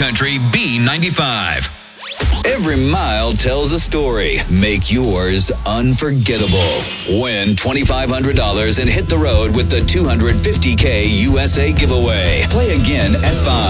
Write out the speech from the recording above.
Country B95. Every mile tells a story. Make yours unforgettable. Win $2,500 and hit the road with the $250K USA giveaway. Play again at 5.